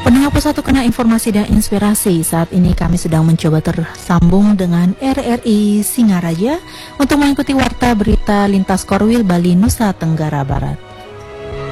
Pendengar Pusat Kena Informasi dan Inspirasi, saat ini kami sedang mencoba tersambung dengan RRI Singaraja untuk mengikuti warta berita lintas Korwil Bali, Nusa Tenggara Barat.